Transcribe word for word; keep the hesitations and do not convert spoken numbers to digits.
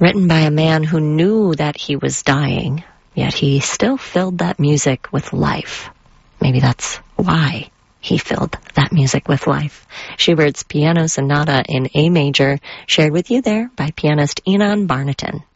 written by a man who knew that he was dying, yet he still filled that music with life. Maybe that's why he filled that music with life. Schubert's Piano Sonata in A major, shared with you there by pianist Enon Barnaton.